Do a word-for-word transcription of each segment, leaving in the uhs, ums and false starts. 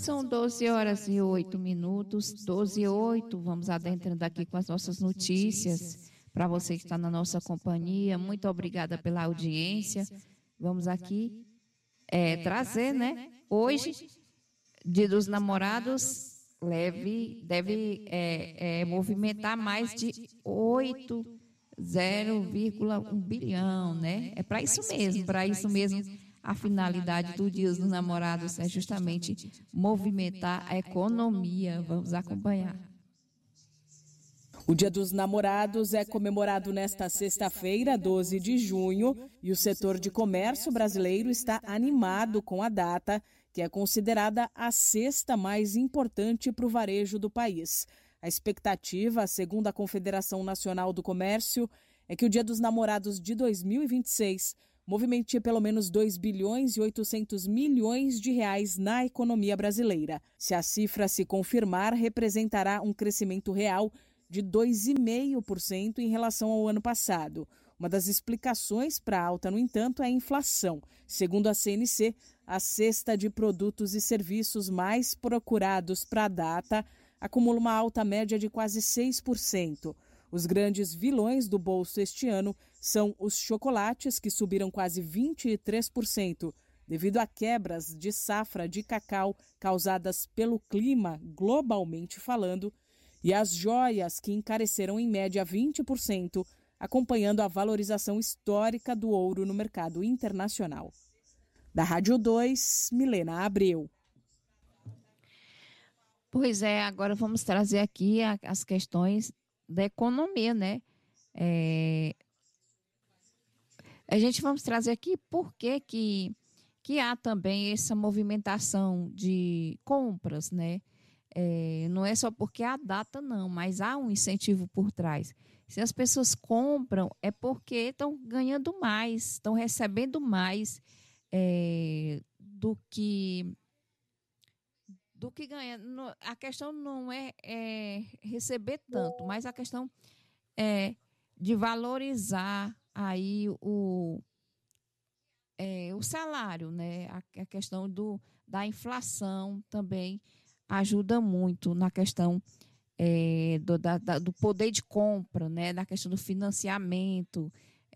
São doze horas e oito minutos, doze e oito. Vamos adentrando aqui com as nossas notícias. Para você que está na nossa companhia, muito obrigada pela audiência. Vamos aqui é, trazer, né? Hoje, Dia dos Namorados, leve, deve é, é, movimentar mais de oito, zero vírgula um bilhão, né? É para isso mesmo, para isso mesmo. A finalidade do Dia dos Namorados é justamente movimentar a economia. Vamos acompanhar. O Dia dos Namorados é comemorado nesta sexta-feira, doze de junho, e o setor de comércio brasileiro está animado com a data, que é considerada a sexta mais importante para o varejo do país. A expectativa, segundo a Confederação Nacional do Comércio, é que o Dia dos Namorados de dois mil e vinte e seis movimente pelo menos dois bilhões e oitocentos milhões de reais na economia brasileira. Se a cifra se confirmar, representará um crescimento real de dois vírgula cinco por cento em relação ao ano passado. Uma das explicações para a alta, no entanto, é a inflação. Segundo a C N C, a cesta de produtos e serviços mais procurados para a data acumula uma alta média de quase seis por cento. Os grandes vilões do bolso este ano são os chocolates, que subiram quase vinte e três por cento, devido a quebras de safra de cacau causadas pelo clima, globalmente falando, e as joias, que encareceram em média vinte por cento, acompanhando a valorização histórica do ouro no mercado internacional. Da Rádio dois, Milena Abreu. Pois é, agora vamos trazer aqui a, as questões da economia, né? É, a gente vamos trazer aqui por que, que, que há também essa movimentação de compras, né? É, não é só porque há data, não, mas há um incentivo por trás. Se as pessoas compram, é porque estão ganhando mais, estão recebendo mais é, do que... do que ganha. A questão não é, é receber tanto, mas a questão é de valorizar aí o, é, o salário, né? A, a questão do, da inflação também ajuda muito na questão é, do, da, da, do poder de compra, né? Na questão do financiamento.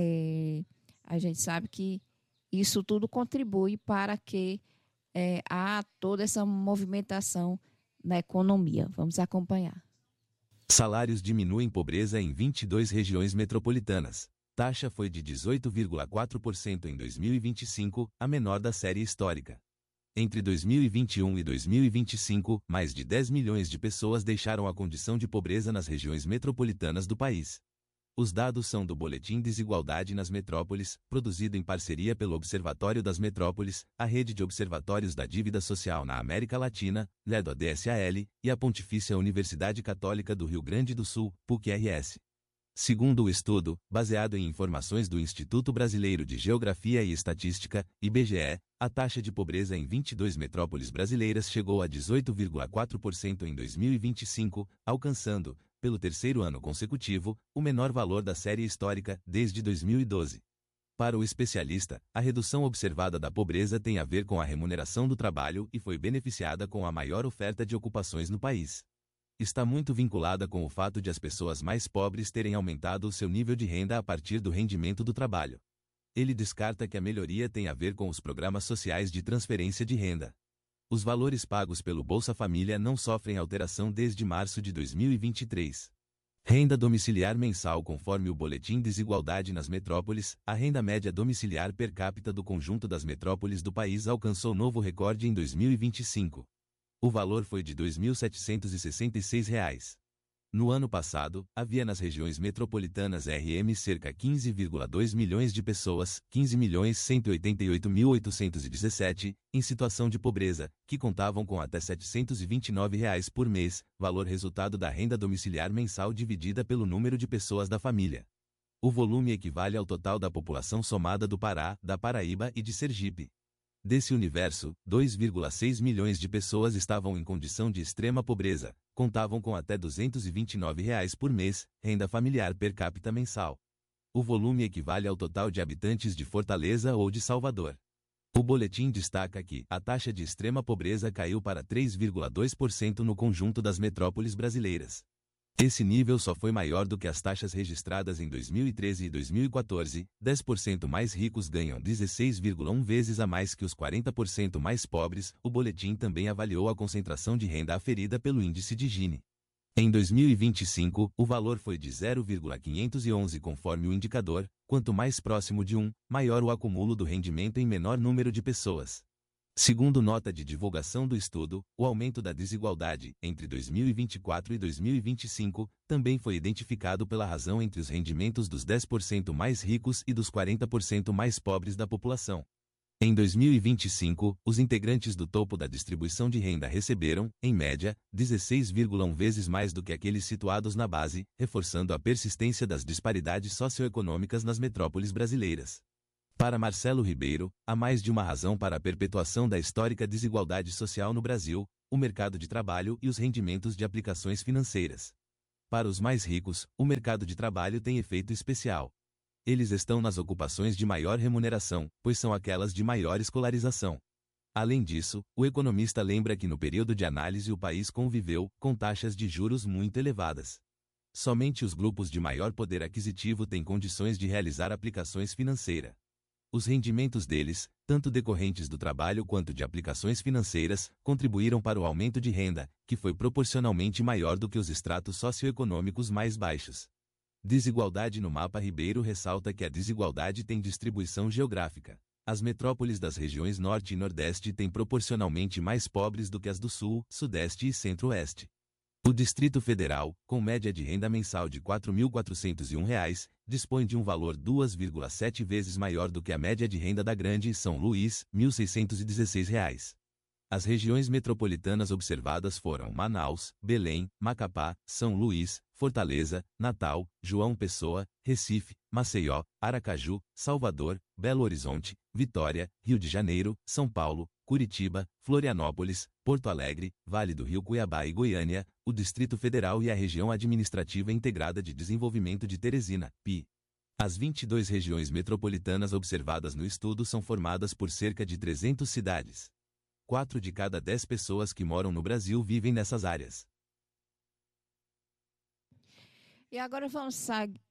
É, a gente sabe que isso tudo contribui para que É, há toda essa movimentação na economia. Vamos acompanhar. Salários diminuem pobreza em vinte e duas regiões metropolitanas. Taxa foi de dezoito vírgula quatro por cento em dois mil e vinte e cinco, a menor da série histórica. Entre dois mil e vinte e um e dois mil e vinte e cinco, mais de dez milhões de pessoas deixaram a condição de pobreza nas regiões metropolitanas do país. Os dados são do Boletim Desigualdade nas Metrópoles, produzido em parceria pelo Observatório das Metrópoles, a Rede de Observatórios da Dívida Social na América Latina, L E D O-D S A L, e a Pontifícia Universidade Católica do Rio Grande do Sul, P U C R S. Segundo o estudo, baseado em informações do Instituto Brasileiro de Geografia e Estatística, I B G E, a taxa de pobreza em vinte e duas metrópoles brasileiras chegou a dezoito vírgula quatro por cento em dois mil e vinte e cinco, alcançando, pelo terceiro ano consecutivo, o menor valor da série histórica desde dois mil e doze. Para o especialista, a redução observada da pobreza tem a ver com a remuneração do trabalho e foi beneficiada com a maior oferta de ocupações no país. Está muito vinculada com o fato de as pessoas mais pobres terem aumentado o seu nível de renda a partir do rendimento do trabalho. Ele descarta que a melhoria tem a ver com os programas sociais de transferência de renda. Os valores pagos pelo Bolsa Família não sofrem alteração desde março de dois mil e vinte e três. Renda domiciliar mensal. Conforme o Boletim Desigualdade nas Metrópoles, a renda média domiciliar per capita do conjunto das metrópoles do país alcançou novo recorde em dois mil e vinte e cinco. O valor foi de dois mil setecentos e sessenta e seis reais. No ano passado, havia nas regiões metropolitanas R M cerca de quinze vírgula dois milhões de pessoas, quinze milhões cento e oitenta e oito mil oitocentos e dezessete, em situação de pobreza, que contavam com até setecentos e vinte e nove reais por mês, valor resultado da renda domiciliar mensal dividida pelo número de pessoas da família. O volume equivale ao total da população somada do Pará, da Paraíba e de Sergipe. Desse universo, dois vírgula seis milhões de pessoas estavam em condição de extrema pobreza, contavam com até duzentos e vinte e nove reais por mês, renda familiar per capita mensal. O volume equivale ao total de habitantes de Fortaleza ou de Salvador. O boletim destaca que a taxa de extrema pobreza caiu para três vírgula dois por cento no conjunto das metrópoles brasileiras. Esse nível só foi maior do que as taxas registradas em dois mil e treze e dois mil e quatorze. dez por cento mais ricos ganham dezesseis vírgula um vezes a mais que os quarenta por cento mais pobres. O boletim também avaliou a concentração de renda aferida pelo índice de Gini. Em dois mil e vinte e cinco, o valor foi de zero vírgula quinhentos e onze conforme o indicador. Quanto mais próximo de um, maior o acúmulo do rendimento em menor número de pessoas. Segundo nota de divulgação do estudo, o aumento da desigualdade entre dois mil e vinte e quatro e dois mil e vinte e cinco também foi identificado pela razão entre os rendimentos dos dez por cento mais ricos e dos quarenta por cento mais pobres da população. Em dois mil e vinte e cinco, os integrantes do topo da distribuição de renda receberam, em média, dezesseis vírgula um vezes mais do que aqueles situados na base, reforçando a persistência das disparidades socioeconômicas nas metrópoles brasileiras. Para Marcelo Ribeiro, há mais de uma razão para a perpetuação da histórica desigualdade social no Brasil: o mercado de trabalho e os rendimentos de aplicações financeiras. Para os mais ricos, o mercado de trabalho tem efeito especial. Eles estão nas ocupações de maior remuneração, pois são aquelas de maior escolarização. Além disso, o economista lembra que no período de análise o país conviveu com taxas de juros muito elevadas. Somente os grupos de maior poder aquisitivo têm condições de realizar aplicações financeiras. Os rendimentos deles, tanto decorrentes do trabalho quanto de aplicações financeiras, contribuíram para o aumento de renda, que foi proporcionalmente maior do que os estratos socioeconômicos mais baixos. Desigualdade no mapa. Ribeiro ressalta que a desigualdade tem distribuição geográfica. As metrópoles das regiões Norte e Nordeste têm proporcionalmente mais pobres do que as do Sul, Sudeste e Centro-Oeste. O Distrito Federal, com média de renda mensal de quatro mil quatrocentos e um reais, dispõe de um valor duas vírgula sete vezes maior do que a média de renda da Grande São Luís, mil seiscentos e dezesseis reais. As regiões metropolitanas observadas foram Manaus, Belém, Macapá, São Luís, Fortaleza, Natal, João Pessoa, Recife, Maceió, Aracaju, Salvador, Belo Horizonte, Vitória, Rio de Janeiro, São Paulo, Curitiba, Florianópolis, Porto Alegre, Vale do Rio, Cuiabá e Goiânia, o Distrito Federal e a Região Administrativa Integrada de Desenvolvimento de Teresina, P I. As vinte e duas regiões metropolitanas observadas no estudo são formadas por cerca de trezentas cidades. Quatro de cada dez pessoas que moram no Brasil vivem nessas áreas. E agora vamos,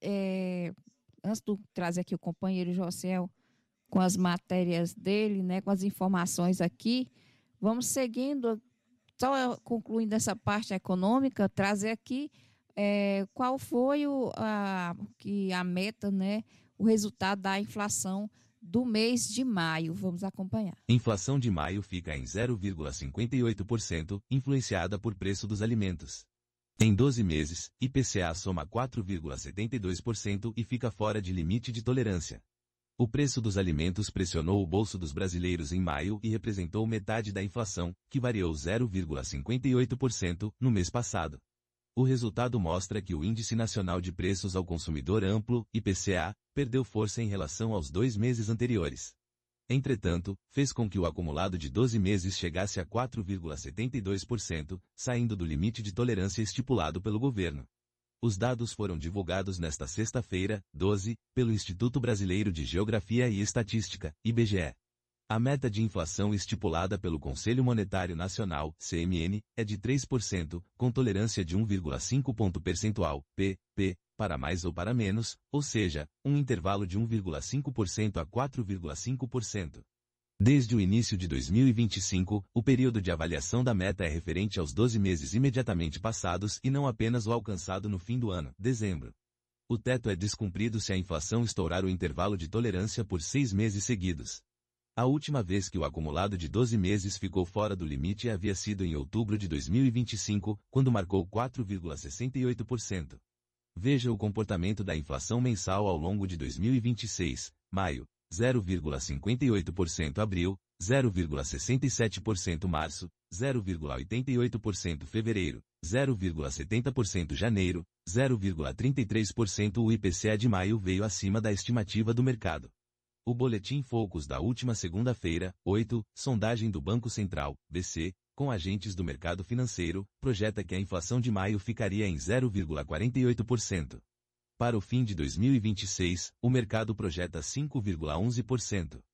é, antes de trazer aqui o companheiro Josiel com as matérias dele, né, com as informações aqui, vamos seguindo, só concluindo essa parte econômica, trazer aqui é, qual foi o, a, que a meta, né, o resultado da inflação do mês de maio. Vamos acompanhar. Inflação de maio fica em zero vírgula cinquenta e oito por cento, influenciada por preço dos alimentos. Em doze meses, I P C A soma quatro vírgula setenta e dois por cento e fica fora de limite de tolerância. O preço dos alimentos pressionou o bolso dos brasileiros em maio e representou metade da inflação, que variou zero vírgula cinquenta e oito por cento no mês passado. O resultado mostra que o Índice Nacional de Preços ao Consumidor Amplo, I P C A, perdeu força em relação aos dois meses anteriores. Entretanto, fez com que o acumulado de doze meses chegasse a quatro vírgula setenta e dois por cento, saindo do limite de tolerância estipulado pelo governo. Os dados foram divulgados nesta sexta-feira, doze, pelo Instituto Brasileiro de Geografia e Estatística, I B G E. A meta de inflação estipulada pelo Conselho Monetário Nacional, C M N, é de três por cento, com tolerância de um vírgula cinco ponto percentual, P, P, para mais ou para menos, ou seja, um intervalo de um vírgula cinco por cento a quatro vírgula cinco por cento. Desde o início de dois mil e vinte e cinco, o período de avaliação da meta é referente aos doze meses imediatamente passados e não apenas o alcançado no fim do ano, dezembro. O teto é descumprido se a inflação estourar o intervalo de tolerância por seis meses seguidos. A última vez que o acumulado de doze meses ficou fora do limite havia sido em outubro de dois mil e vinte e cinco, quando marcou quatro vírgula sessenta e oito por cento. Veja o comportamento da inflação mensal ao longo de dois mil e vinte e seis, maio, zero vírgula cinquenta e oito por cento abril, zero vírgula sessenta e sete por cento março, zero vírgula oitenta e oito por cento fevereiro, zero vírgula setenta por cento janeiro, zero vírgula trinta e três por cento o I P C A de maio veio acima da estimativa do mercado. O Boletim Focus da última segunda-feira, oito, sondagem do Banco Central, B C, com agentes do mercado financeiro, projeta que a inflação de maio ficaria em zero vírgula quarenta e oito por cento. Para o fim de dois mil e vinte e seis, o mercado projeta cinco vírgula onze por cento.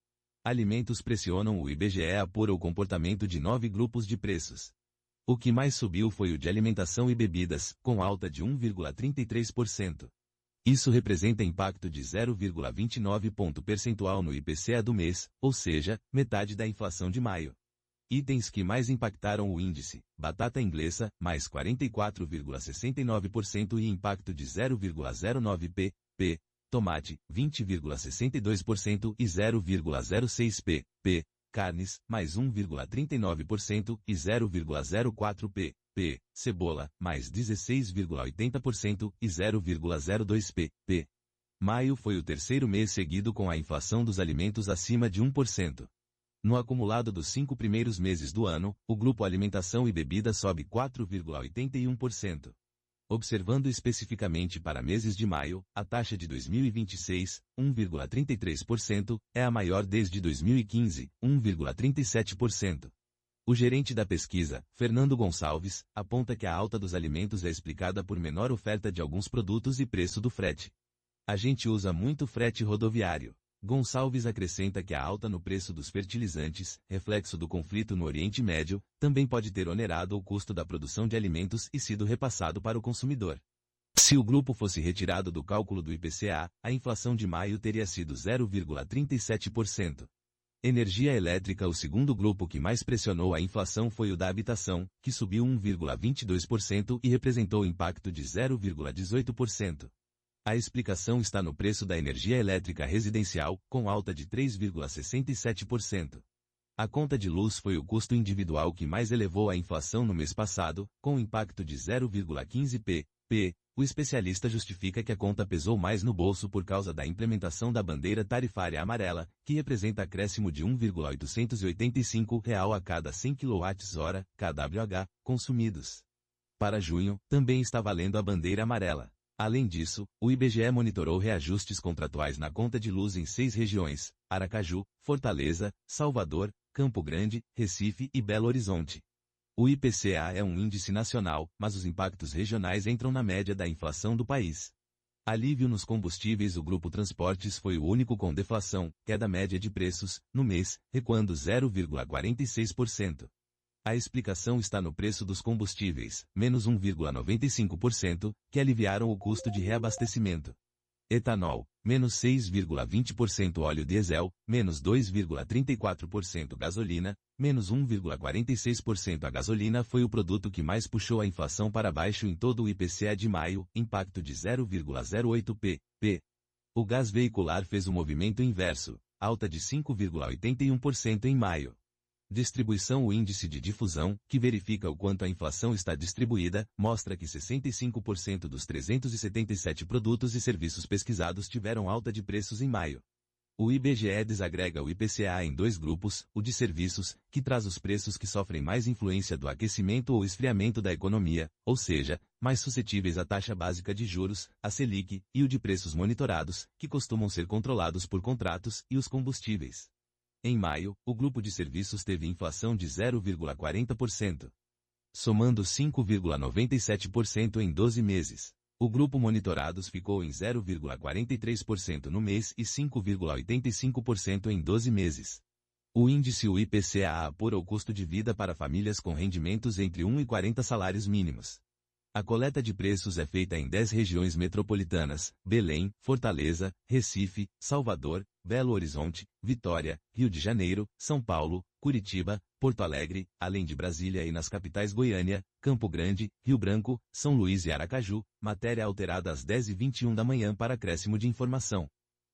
Alimentos pressionam o I B G E apura o comportamento de nove grupos de preços. O que mais subiu foi o de alimentação e bebidas, com alta de um vírgula trinta e três por cento. Isso representa impacto de zero vírgula vinte e nove ponto percentual no I P C A do mês, ou seja, metade da inflação de maio. Itens que mais impactaram o índice: batata inglesa, mais quarenta e quatro vírgula sessenta e nove por cento e impacto de zero vírgula zero nove por cento, tomate, vinte vírgula sessenta e dois por cento e zero vírgula zero seis por cento, carnes, mais um vírgula trinta e nove por cento e zero vírgula zero quatro por cento, cebola, mais dezesseis vírgula oitenta por cento e zero vírgula zero dois por cento. Maio foi o terceiro mês seguido com a inflação dos alimentos acima de um por cento. No acumulado dos cinco primeiros meses do ano, o grupo alimentação e bebida sobe quatro vírgula oitenta e um por cento. Observando especificamente para meses de maio, a taxa de dois mil e vinte e seis, um vírgula trinta e três por cento, é a maior desde dois mil e quinze, um vírgula trinta e sete por cento. O gerente da pesquisa, Fernando Gonçalves, aponta que a alta dos alimentos é explicada por menor oferta de alguns produtos e preço do frete. A gente usa muito frete rodoviário. Gonçalves acrescenta que a alta no preço dos fertilizantes, reflexo do conflito no Oriente Médio, também pode ter onerado o custo da produção de alimentos e sido repassado para o consumidor. Se o grupo fosse retirado do cálculo do I P C A, a inflação de maio teria sido zero vírgula trinta e sete por cento. Energia elétrica. O segundo grupo que mais pressionou a inflação foi o da habitação, que subiu um vírgula vinte e dois por cento e representou impacto de zero vírgula dezoito por cento. A explicação está no preço da energia elétrica residencial, com alta de três vírgula sessenta e sete por cento. A conta de luz foi o custo individual que mais elevou a inflação no mês passado, com impacto de zero vírgula quinze por cento. O especialista justifica que a conta pesou mais no bolso por causa da implementação da bandeira tarifária amarela, que representa acréscimo de um vírgula oitocentos e oitenta e cinco reais a cada cem quilowatt-hora, K W H, consumidos. Para junho, também está valendo a bandeira amarela. Além disso, o I B G E monitorou reajustes contratuais na conta de luz em seis regiões: Aracaju, Fortaleza, Salvador, Campo Grande, Recife e Belo Horizonte. O I P C A é um índice nacional, mas os impactos regionais entram na média da inflação do país. Alívio nos combustíveis. O grupo Transportes foi o único com deflação, queda média de preços, no mês, recuando zero vírgula quarenta e seis por cento. A explicação está no preço dos combustíveis, menos um vírgula noventa e cinco por cento, que aliviaram o custo de reabastecimento. Etanol, menos seis vírgula vinte por cento óleo diesel, menos dois vírgula trinta e quatro por cento gasolina, menos um vírgula quarenta e seis por cento. A gasolina foi o produto que mais puxou a inflação para baixo em todo o I P C A de maio, impacto de zero vírgula zero oito por cento. O gás veicular fez o movimento inverso, alta de cinco vírgula oitenta e um por cento em maio. Distribuição. O índice de difusão, que verifica o quanto a inflação está distribuída, mostra que sessenta e cinco por cento dos trezentos e setenta e sete produtos e serviços pesquisados tiveram alta de preços em maio. O I B G E desagrega o I P C A em dois grupos: o de serviços, que traz os preços que sofrem mais influência do aquecimento ou esfriamento da economia, ou seja, mais suscetíveis à taxa básica de juros, a Selic, e o de preços monitorados, que costumam ser controlados por contratos, e os combustíveis. Em maio, o grupo de serviços teve inflação de zero vírgula quarenta por cento, somando cinco vírgula noventa e sete por cento em doze meses. O grupo monitorados ficou em zero vírgula quarenta e três por cento no mês e cinco vírgula oitenta e cinco por cento em doze meses. O índice o I P C A apura o custo de vida para famílias com rendimentos entre um e quarenta salários mínimos. A coleta de preços é feita em dez regiões metropolitanas: Belém, Fortaleza, Recife, Salvador, Belo Horizonte, Vitória, Rio de Janeiro, São Paulo, Curitiba, Porto Alegre, além de Brasília, e nas capitais Goiânia, Campo Grande, Rio Branco, São Luís e Aracaju. Matéria alterada às dez e vinte e um da manhã para acréscimo de informação.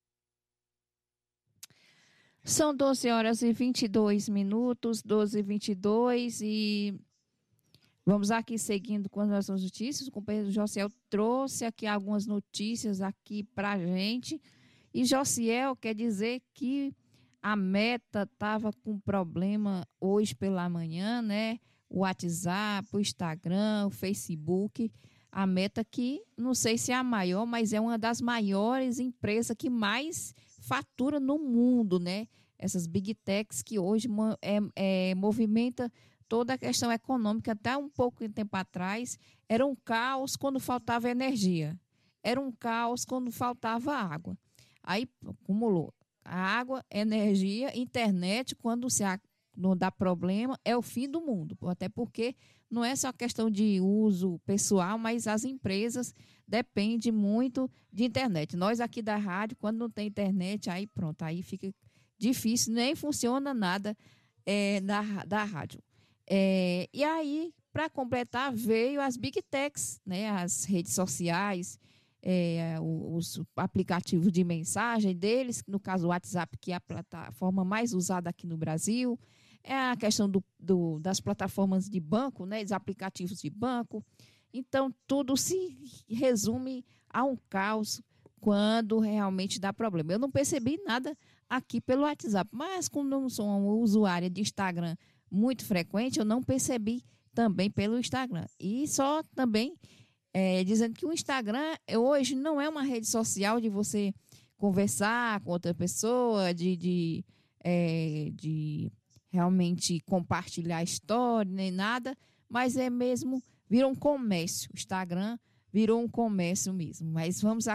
São doze horas e vinte e dois minutos, doze e vinte e dois, e vamos aqui seguindo com as nossas notícias. O companheiro Josiel trouxe aqui algumas notícias aqui para a gente. E Josiel quer dizer que a Meta estava com problema hoje pela manhã, né? O WhatsApp, o Instagram, o Facebook. A Meta, que não sei se é a maior, mas é uma das maiores empresas que mais fatura no mundo, né? Essas Big Techs que hoje é, é, movimenta toda a questão econômica. Até um pouco de tempo atrás, era um caos quando faltava energia. Era um caos quando faltava água. Aí acumulou água, energia, internet, quando se a, não dá problema, é o fim do mundo. Até porque não é só questão de uso pessoal, mas as empresas dependem muito de internet. Nós aqui da rádio, quando não tem internet, aí pronto, aí fica difícil, nem funciona nada é, da, da rádio. É, e aí, para completar, veio as Big Techs, né, as redes sociais, é, os aplicativos de mensagem deles, no caso o WhatsApp, que é a plataforma mais usada aqui no Brasil, é a questão do, do, das plataformas de banco, né, dos aplicativos de banco. Então, tudo se resume a um caos quando realmente dá problema. Eu não percebi nada aqui pelo WhatsApp, mas como eu não sou uma usuária de Instagram muito frequente, eu não percebi também pelo Instagram. E só também é, dizendo que o Instagram hoje não é uma rede social de você conversar com outra pessoa, de, de, é, de realmente compartilhar história, nem nada, mas é mesmo, virou um comércio. O Instagram virou um comércio mesmo. Mas vamos